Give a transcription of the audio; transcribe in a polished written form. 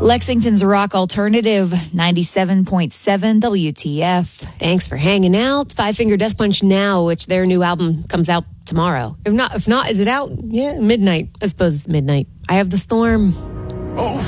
Lexington's Rock Alternative, 97.7 WTF. Thanks for hanging out. Five Finger Death Punch Now, which their new album comes out tomorrow. If not, is it out? Yeah, midnight. I suppose it's midnight. I Have the Storm.